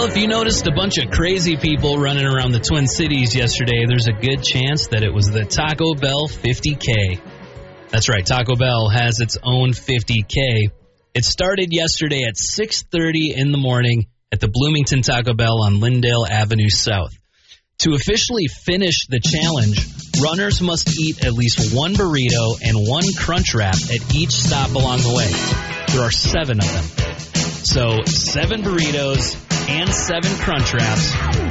Well, if you noticed a bunch of crazy people running around the Twin Cities yesterday, there's a good chance that it was the Taco Bell 50K. That's right, Taco Bell has its own 50K. It started yesterday at 6:30 in the morning at the Bloomington Taco Bell on Lyndale Avenue South. To officially finish the challenge, runners must eat at least one burrito and one Crunch Wrap at each stop along the way. There are 7 of them. So 7 burritos and 7 Crunch Wraps